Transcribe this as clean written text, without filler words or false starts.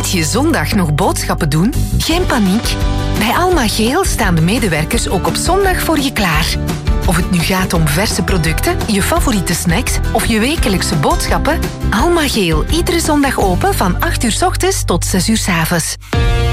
Moet je zondag nog boodschappen doen? Geen paniek. Bij Alma Geel staan de medewerkers ook op zondag voor je klaar. Of het nu gaat om verse producten, je favoriete snacks of je wekelijkse boodschappen, Alma Geel iedere zondag open van 8 uur 's ochtends tot 6 uur 's avonds.